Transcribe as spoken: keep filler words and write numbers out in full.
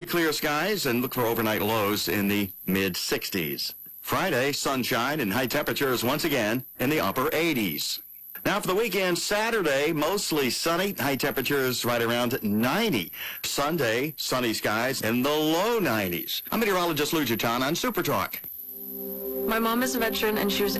clear skies and look for overnight lows in the mid sixties. Friday, sunshine and high temperatures once again in the upper eighties. Now for the weekend, Saturday, mostly sunny, high temperatures right around ninety. Sunday, sunny skies in the low nineties. I'm meteorologist Lou Giton on Super Talk. My mom is a veteran, and she was